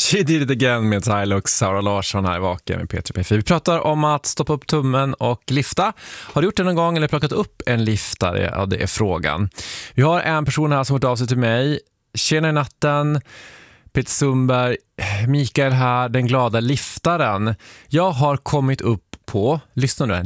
She did it again med Tylux, Sara Larsson här i Vaken med Peter P4. Vi pratar om att stoppa upp tummen och lifta. Har du gjort det någon gång eller plockat upp en liftare? Ja, det är frågan. Vi har en person här som har hört av sig till mig. Tjena i natten, Peter Sundberg, Mikael här, den glada liftaren. Jag har kommit upp på, lyssna nu,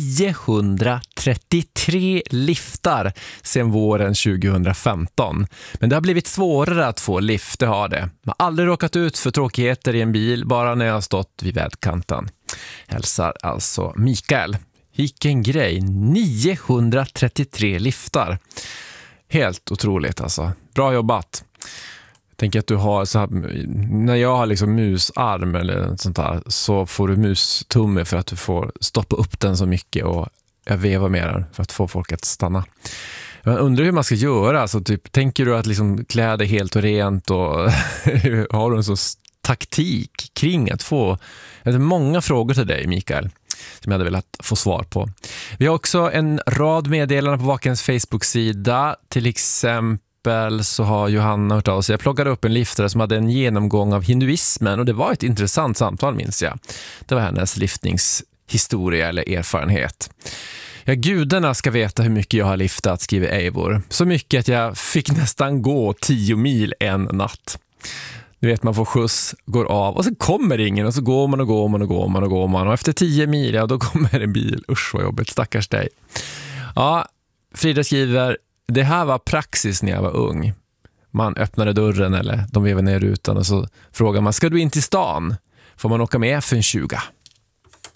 933 liftar sedan våren 2015. Men det har blivit svårare att få lift, det har det. Jag har aldrig råkat ut för tråkigheter i en bil, bara när jag har stått vid vägkanten. Hälsar alltså Mikael. Vilken grej, 933 liftar. Helt otroligt alltså. Bra jobbat. Tänker att du har så här, när jag har liksom musarm eller något sånt där, så får du mustumme för att du får stoppa upp den så mycket och jag vevar med den för att få folk att stanna. Jag undrar hur man ska göra, alltså typ, tänker du att liksom klä dig helt och rent och har du en sån taktik kring att få, jag har många frågor till dig Mikael som jag hade velat få svar på. Vi har också en rad meddelanden på Vakens Facebook-sida, till exempel så har Johanna hört av sig. Jag plockade upp en liftare som hade en genomgång av hinduismen och det var ett intressant samtal, minns jag. Det var hennes liftningshistoria eller erfarenhet. Ja, gudarna ska veta hur mycket jag har liftat, skriver Eivor. Så mycket att jag fick nästan gå 10 mil en natt. Du vet, man får skjuts, går av och så kommer ingen och så går man och går man och går man och går man och efter 10 mil, ja då kommer en bil. Usch vad jobbigt, stackars dig. Ja, Frida skriver: det här var praxis när jag var ung. Man öppnade dörren eller de vevade ner rutan och så frågar man, ska du in till stan? Får man åka med för en 20?